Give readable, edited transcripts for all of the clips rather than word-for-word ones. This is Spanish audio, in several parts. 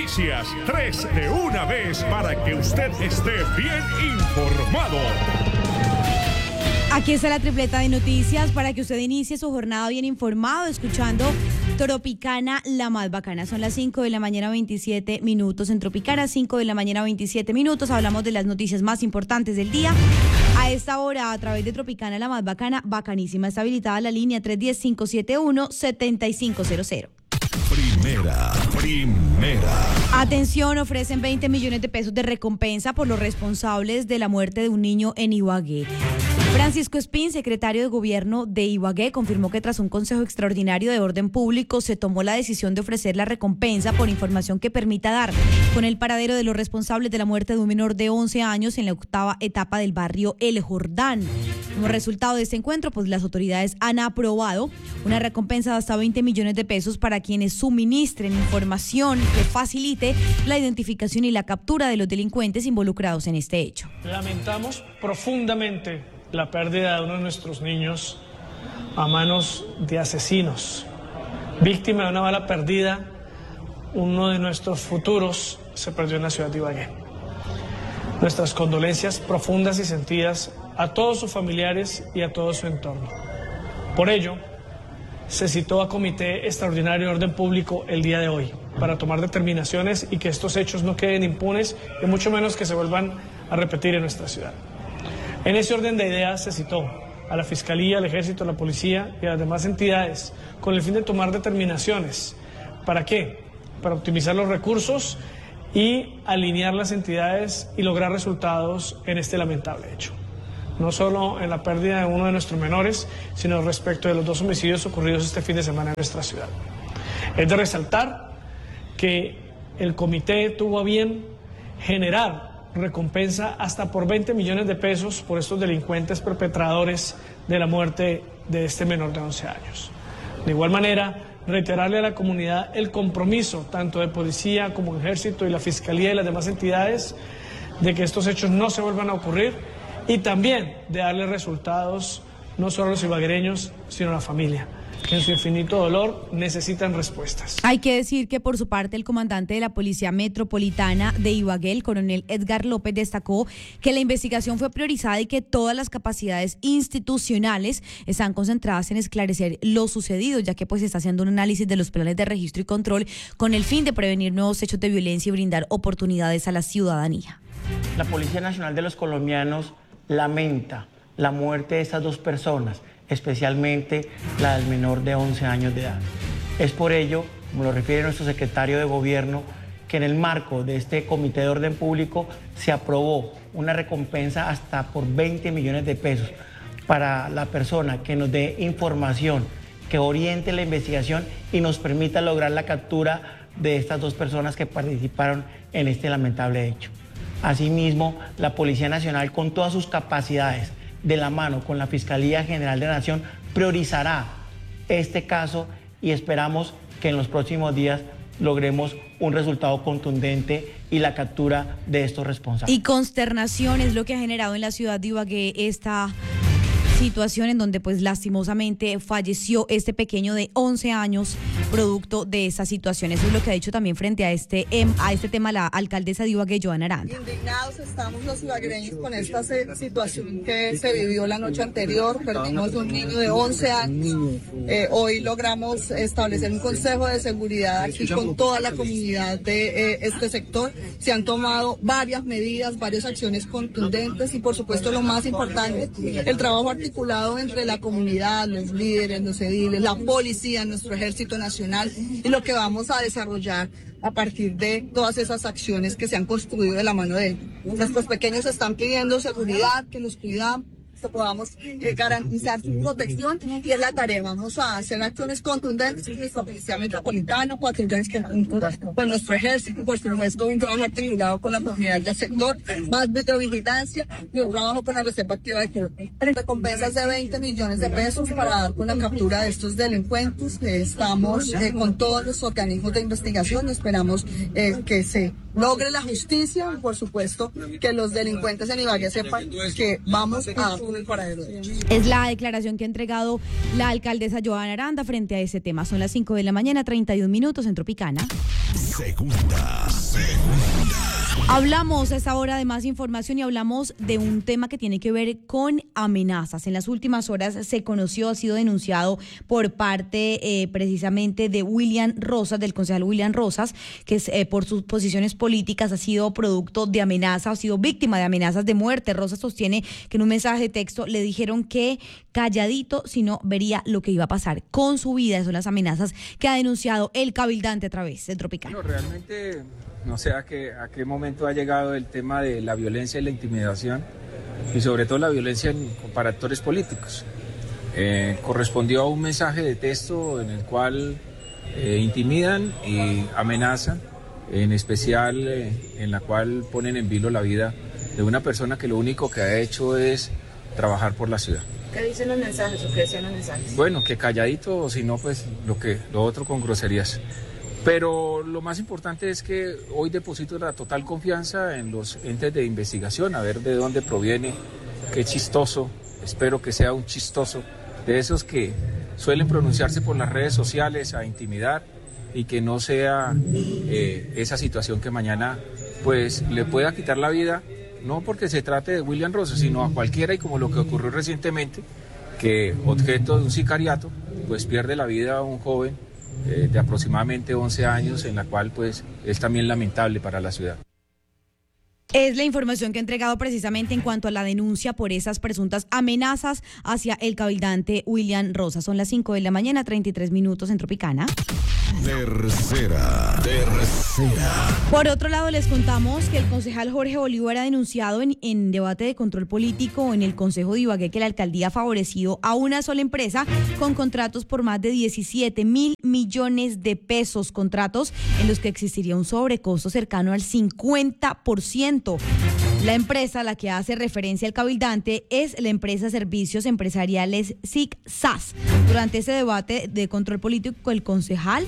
noticias, 3 de una vez para que usted esté bien informado. Aquí está la tripleta de noticias para que usted inicie su jornada bien informado, escuchando Tropicana, la más bacana. Son las 5 de la mañana, 27 minutos. En Tropicana, 5 de la mañana, 27 minutos. Hablamos de las noticias más importantes del día. A esta hora, a través de Tropicana, la más bacana, bacanísima. Está habilitada la línea 310-571-7500. Primera. Atención, ofrecen 20 millones de pesos de recompensa por los responsables de la muerte de un niño en Ibagué. Francisco Espín, secretario de Gobierno de Ibagué, confirmó que tras un consejo extraordinario de orden público se tomó la decisión de ofrecer la recompensa por información que permita dar con el paradero de los responsables de la muerte de un menor de 11 años en la octava etapa del barrio El Jordán. Como resultado de este encuentro, pues las autoridades han aprobado una recompensa de hasta 20 millones de pesos para quienes suministren información que facilite la identificación y la captura de los delincuentes involucrados en este hecho. Lamentamos profundamente la pérdida de uno de nuestros niños a manos de asesinos. Víctima de una bala perdida, uno de nuestros futuros se perdió en la ciudad de Ibagué. Nuestras condolencias profundas y sentidas a todos sus familiares y a todo su entorno. Por ello, se citó a Comité Extraordinario de Orden Público el día de hoy para tomar determinaciones y que estos hechos no queden impunes y mucho menos que se vuelvan a repetir en nuestra ciudad. En ese orden de ideas se citó a la Fiscalía, al Ejército, a la Policía y a las demás entidades con el fin de tomar determinaciones. ¿Para qué? Para optimizar los recursos y alinear las entidades y lograr resultados en este lamentable hecho. No solo en la pérdida de uno de nuestros menores, sino respecto de los 2 homicidios ocurridos este fin de semana en nuestra ciudad. Es de resaltar que el comité tuvo a bien generar recompensa hasta por 20 millones de pesos por estos delincuentes perpetradores de la muerte de este menor de 11 años. De igual manera, reiterarle a la comunidad el compromiso tanto de policía como ejército y la fiscalía y las demás entidades de que estos hechos no se vuelvan a ocurrir y también de darle resultados no solo a los ibaguereños, sino a la familia, que en su infinito dolor necesitan respuestas. Hay que decir que por su parte el comandante de la Policía Metropolitana de Ibagué, el coronel Edgar López, destacó que la investigación fue priorizada y que todas las capacidades institucionales están concentradas en esclarecer lo sucedido, ya que pues se está haciendo un análisis de los planes de registro y control con el fin de prevenir nuevos hechos de violencia y brindar oportunidades a la ciudadanía. La Policía Nacional de los Colombianos lamenta la muerte de estas 2 personas, especialmente la del menor de 11 años de edad. Es por ello, como lo refiere nuestro secretario de Gobierno, que en el marco de este Comité de Orden Público se aprobó una recompensa hasta por 20 millones de pesos para la persona que nos dé información, que oriente la investigación y nos permita lograr la captura de estas 2 personas que participaron en este lamentable hecho. Asimismo, la Policía Nacional, con todas sus capacidades, de la mano con la Fiscalía General de la Nación, priorizará este caso y esperamos que en los próximos días logremos un resultado contundente y la captura de estos responsables. Y consternación es lo que ha generado en la ciudad de Ibagué esta situación en donde pues lastimosamente falleció este pequeño de 11 años producto de esa situación. Eso es lo que ha dicho también frente a este tema la alcaldesa de Ibagué, Johanna Aranda. Indignados estamos los ibaguereños con esta situación que se vivió la noche anterior. Perdimos un niño de 11 años. Hoy logramos establecer un consejo de seguridad aquí con toda la comunidad de este sector. Se han tomado varias medidas, varias acciones contundentes y por supuesto lo más importante, el trabajo articulado entre la comunidad, los líderes, los ediles, la policía, nuestro ejército nacional y lo que vamos a desarrollar a partir de todas esas acciones que se han construido de la mano de ellos. Nuestros pequeños están pidiendo seguridad, que los cuidamos, que podamos garantizar su protección y es la tarea. Vamos a hacer acciones contundentes en nuestra Policía Metropolitana, patrullas que con nuestro ejército, por supuesto, un trabajo articulado con la comunidad del sector, más videovigilancia y un trabajo con la Reserva Activa de Colombia. Recompensas de 20 millones de pesos para dar con la captura de estos delincuentes. Estamos con todos los organismos de investigación, esperamos que se logre la justicia y por supuesto que los delincuentes en Ibagué sepan que vamos a un paradero. Es la declaración que ha entregado la alcaldesa Johanna Aranda frente a ese tema. Son las 5 de la mañana, 31 minutos en Tropicana. Segunda. Hablamos a esta hora de más información y hablamos de un tema que tiene que ver con amenazas. En las últimas horas se conoció, ha sido denunciado por parte precisamente de William Rosas, del concejal William Rosas, que es, por sus posiciones políticas ha sido producto de amenazas, ha sido víctima de amenazas de muerte. Rosas sostiene que en un mensaje de texto le dijeron que calladito, si no vería lo que iba a pasar con su vida. Esas son las amenazas que ha denunciado el cabildante a través de Tropicana. Bueno, realmente no sé a qué momento ha llegado el tema de la violencia y la intimidación, y sobre todo la violencia para actores políticos. Correspondió a un mensaje de texto en el cual intimidan y amenazan, en especial en la cual ponen en vilo la vida de una persona que lo único que ha hecho es trabajar por la ciudad. ¿Qué dicen los mensajes o qué decían los mensajes? Bueno, que calladito, o si no, pues lo otro con groserías. Pero lo más importante es que hoy deposito la total confianza en los entes de investigación, a ver de dónde proviene, qué chistoso, espero que sea un chistoso, de esos que suelen pronunciarse por las redes sociales a intimidar, y que no sea esa situación que mañana pues le pueda quitar la vida, no porque se trate de William Rosas, sino a cualquiera, y como lo que ocurrió recientemente, que objeto de un sicariato, pues pierde la vida un joven de aproximadamente 11 años, en la cual pues es también lamentable para la ciudad. Es la información que ha entregado precisamente en cuanto a la denuncia por esas presuntas amenazas hacia el cabildante William Rosas. Son las 5 de la mañana, 33 minutos en Tropicana. Tercera. Por otro lado, les contamos que el concejal Jorge Bolívar ha denunciado en debate de control político en el Consejo de Ibagué que la alcaldía ha favorecido a una sola empresa con contratos por más de 17.000 millones de pesos, contratos en los que existiría un sobrecosto cercano al 50%. La empresa a la que hace referencia el cabildante es la empresa Servicios Empresariales SIC-SAS. Durante ese debate de control político, el concejal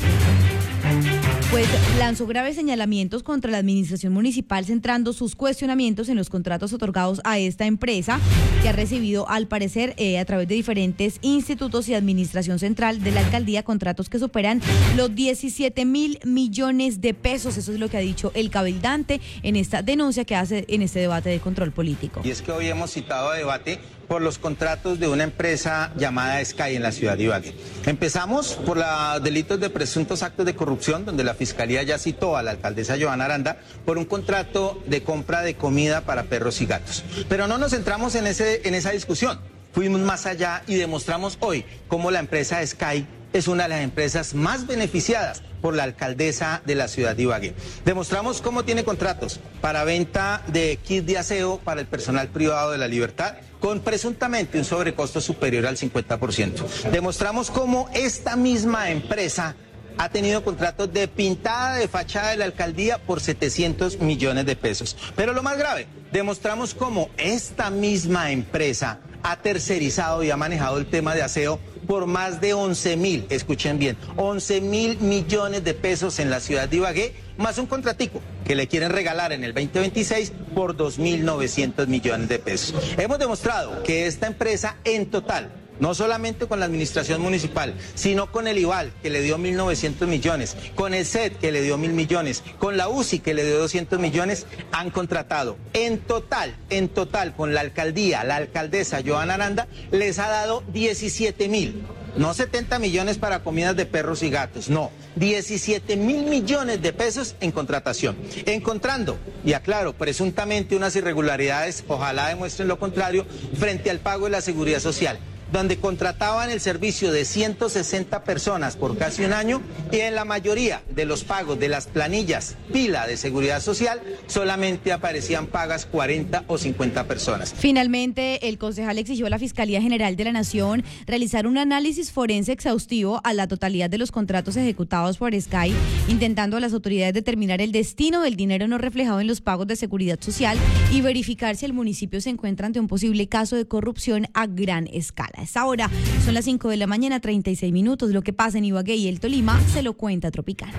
pues lanzó graves señalamientos contra la administración municipal, centrando sus cuestionamientos en los contratos otorgados a esta empresa, que ha recibido, al parecer, a través de diferentes institutos y administración central de la alcaldía, contratos que superan los 17.000 millones de pesos. Eso es lo que ha dicho el cabildante en esta denuncia que hace en este debate de control político. Y es que hoy hemos citado a debate por los contratos de una empresa llamada Sky en la ciudad de Ibagué. Empezamos por los delitos de presuntos actos de corrupción, donde la Fiscalía ya citó a la alcaldesa Johanna Aranda por un contrato de compra de comida para perros y gatos. Pero no nos centramos en esa discusión. Fuimos más allá y demostramos hoy cómo la empresa Sky es una de las empresas más beneficiadas por la alcaldesa de la ciudad de Ibagué. Demostramos cómo tiene contratos para venta de kits de aseo para el personal privado de la Libertad, con presuntamente un sobrecosto superior al 50%. Demostramos cómo esta misma empresa ha tenido contratos de pintada de fachada de la alcaldía por 700 millones de pesos. Pero lo más grave, demostramos cómo esta misma empresa ha tercerizado y ha manejado el tema de aseo por más de 11.000, escuchen bien, 11.000 millones de pesos en la ciudad de Ibagué, más un contratico que le quieren regalar en el 2026 por 2.900 millones de pesos. Hemos demostrado que esta empresa en total, no solamente con la administración municipal, sino con el IVAL, que le dio 1.900 millones, con el SED, que le dio 1.000 millones, con la UCI, que le dio 200 millones, han contratado. En total, con la alcaldía, la alcaldesa Johanna Aranda, les ha dado 17.000. No 70 millones para comidas de perros y gatos, no, 17.000 millones de pesos en contratación. Encontrando, y aclaro, presuntamente unas irregularidades, ojalá demuestren lo contrario, frente al pago de la seguridad social, donde contrataban el servicio de 160 personas por casi un año, y en la mayoría de los pagos de las planillas pila de seguridad social solamente aparecían pagas 40 o 50 personas. Finalmente, el concejal exigió a la Fiscalía General de la Nación realizar un análisis forense exhaustivo a la totalidad de los contratos ejecutados por Sky, intentando a las autoridades determinar el destino del dinero no reflejado en los pagos de seguridad social y verificar si el municipio se encuentra ante un posible caso de corrupción a gran escala. A esta hora son las 5 de la mañana, 36 minutos. Lo que pasa en Ibagué y el Tolima se lo cuenta Tropicana.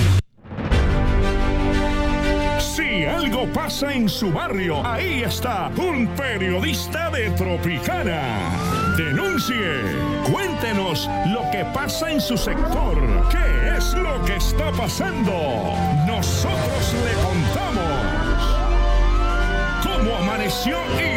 Si algo pasa en su barrio, ahí está un periodista de Tropicana. Denuncie. Cuéntenos lo que pasa en su sector. ¿Qué es lo que está pasando? Nosotros le contamos. ¿Cómo amaneció